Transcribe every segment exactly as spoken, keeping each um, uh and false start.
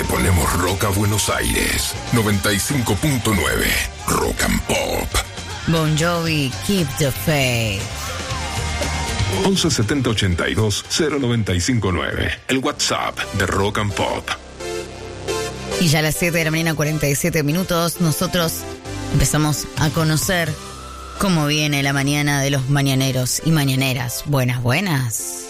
ponemos rock a Buenos Aires. noventa y cinco punto nueve Rock and Pop. Bon Jovi, Keep the Faith. once setenta ochenta y dos cero noventa y cinco nueve. El WhatsApp de Rock and Pop. Y ya a las siete de la mañana, cuarenta y siete minutos, nosotros empezamos a conocer cómo viene la mañana de los mañaneros y mañaneras. Buenas, buenas.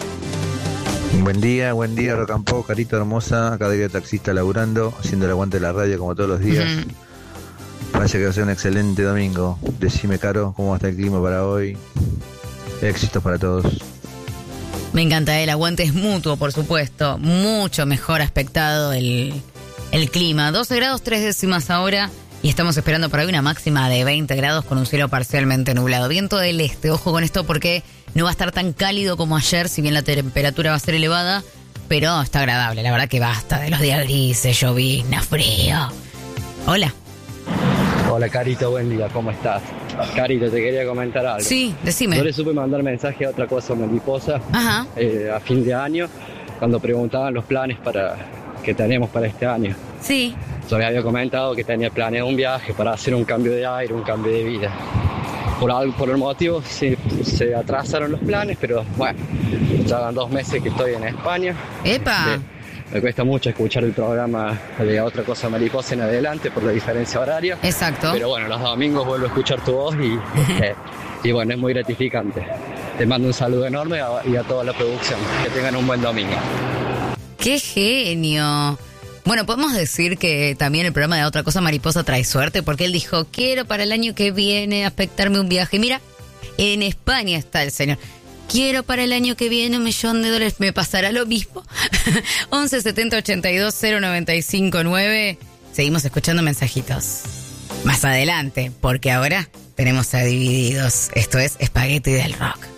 Buen día, buen día, Rock and Pop, carita hermosa, acá de taxista laburando, haciendo el aguante de la radio como todos los días. Uh-huh. Parece que va a ser un excelente domingo. Decime, Caro, cómo va a estar el clima para hoy. Éxitos para todos. Me encanta, el aguante es mutuo, por supuesto. Mucho mejor aspectado el, el clima. doce grados, tres décimas ahora. Y estamos esperando para hoy una máxima de veinte grados con un cielo parcialmente nublado. Viento del este, ojo con esto porque no va a estar tan cálido como ayer, si bien la temperatura va a ser elevada, pero está agradable. La verdad que basta de los días grises, llovizna, frío. Hola. Hola, Carito, buen día, ¿cómo estás? Carito, te quería comentar algo. Sí, decime. Yo le supe mandar mensaje a Otra Cosa Mariposa. Ajá. Eh, a fin de año, cuando preguntaban los planes para que tenemos para este año. Sí. Yo les había comentado que tenía planeado un viaje para hacer un cambio de aire, un cambio de vida. Por algo, por el motivo, sí, se atrasaron los planes, pero bueno, ya van dos meses que estoy en España. ¡Epa! Este, me cuesta mucho escuchar el programa de Otra Cosa Mariposa en adelante por la diferencia horaria. Exacto. Pero bueno, los domingos vuelvo a escuchar tu voz y, eh, y bueno, es muy gratificante. Te mando un saludo enorme a, y a toda la producción. Que tengan un buen domingo. ¡Qué genio! Bueno, podemos decir que también el programa de Otra Cosa Mariposa trae suerte, porque él dijo, quiero para el año que viene aspectarme un viaje. Mira, en España está el señor. Quiero para el año que viene un millón de dólares. ¿Me pasará lo mismo? once setenta ochenta y dos cero noventa y cinco nueve. Seguimos escuchando mensajitos. Más adelante, porque ahora tenemos a Divididos. Esto es Espagueti del Rock.